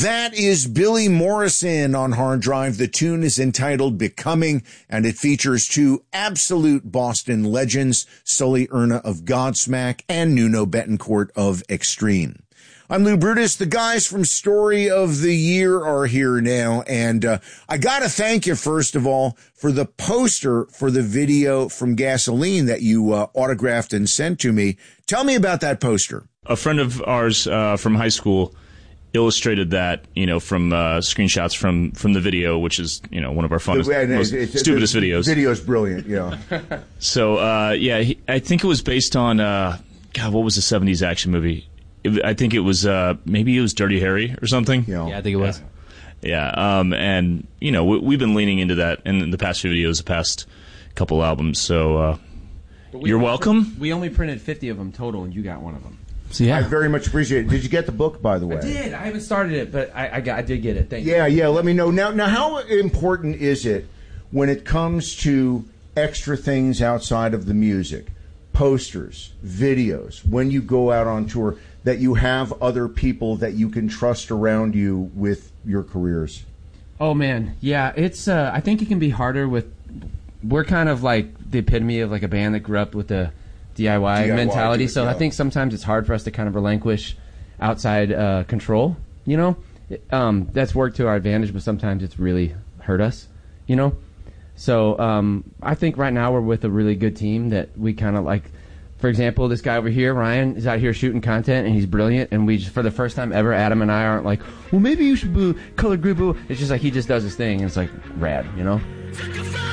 That is Billy Morrison on Hard Drive. The tune is entitled Becoming, and it features two absolute Boston legends, Sully Erna of Godsmack and Nuno Bettencourt of Extreme. I'm Lou Brutus. The guys from Story of the Year are here now, and I gotta thank you, first of all, for the poster for the video from Gasoline that you autographed and sent to me. Tell me about that poster. A friend of ours from high school illustrated that, from screenshots from the video, which is, one of our funnest, stupidest videos. The video is brilliant, So, I think it was based on, what was the 70s action movie? I think it was, maybe it was Dirty Harry or something. Yeah, I think it was. Yeah, and, we've been leaning into that in the past few videos, the past couple albums, so you're welcome. We only printed 50 of them total, and you got one of them. So, yeah. I very much appreciate it. Did you get the book, by the way? I did. I haven't started it, but I did get it. Thank you. Yeah, let me know. Now, how important is it when it comes to extra things outside of the music, posters, videos, when you go out on tour, that you have other people that you can trust around you with your careers? Oh, man. Yeah, it's. I think it can be harder with. We're kind of like the epitome of like a band that grew up with the DIY mentality. So I think sometimes it's hard for us to kind of relinquish outside control. That's worked to our advantage, but sometimes it's really hurt us. So I think right now we're with a really good team that we kind of like. For example, this guy over here, Ryan, is out here shooting content, and he's brilliant. And we just, for the first time ever, Adam and I aren't like, well, maybe you should color group. It's just like he just does his thing, and it's like rad,